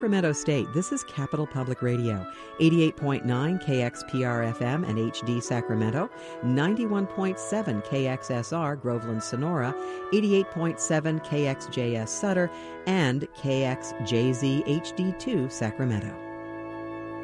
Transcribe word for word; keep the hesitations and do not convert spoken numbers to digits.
Sacramento State, this is Capital Public Radio, eighty-eight point nine K X P R F M and H D Sacramento, ninety-one point seven K X S R Groveland Sonora, eighty-eight point seven K X J S Sutter, and K X J Z H D two Sacramento.